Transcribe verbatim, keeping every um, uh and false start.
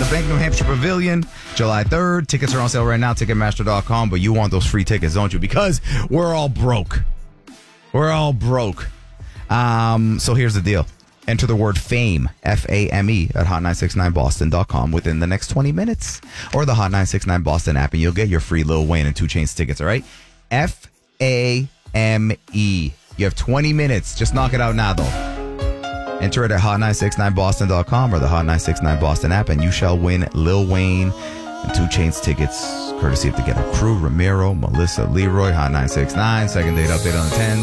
Bank New Hampshire Pavilion, July third. Tickets are on sale right now, Ticketmaster dot com. But you want those free tickets, don't you? Because we're all broke. We're all broke. Um, so here's the deal. Enter the word FAME, F A M E, at hot nine six nine boston dot com within the next twenty minutes. Or the Hot nine six nine Boston app, and you'll get your free Lil Wayne and two Chainz tickets, all right? F A M E. You have twenty minutes. Just knock it out now, though. Enter it at hot nine six nine boston dot com or the Hot nine six nine Boston app, and you shall win Lil Wayne and two Chainz tickets, courtesy of the Get Up Crew, Ramiro, Melissa, Leroy, Hot nine six nine. Second date update on the ten.